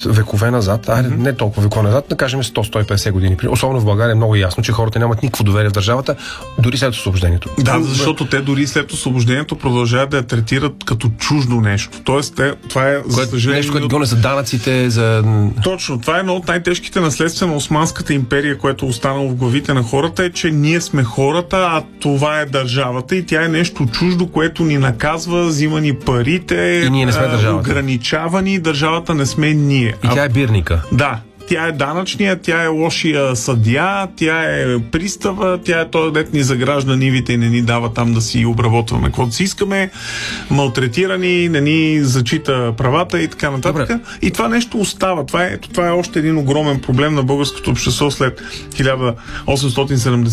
векове назад, не толкова векове назад, да кажем 100-150 години. Особено в България е много ясно, че хората нямат никакво доверие в държавата, дори след освобождението. Да, защото те дори след освобождението продължават да я третират като чуждо нещо. Тоест, това е за съжаление... Нещо, което гоне за данъците, за... Точно. Това е едно от най-тежките наследства на Османската империя, което е останало в главите на хората, е, че ние сме хората, а това е държавата и тя е нещо чуждо, което ни наказва, взима ни парите, и ние не сме държавата. Ограничава ни, държавата не сме ние. И тя е бирника. Да. Тя е данъчния, тя е лошия съдия, тя е пристава, тя е той, дет ни загражда нивите и не ни дава там да си обработваме каквото си искаме, малтретирани, не ни зачита правата и така нататък. Добре. И това нещо остава. Това е още един огромен проблем на българското общество след 1870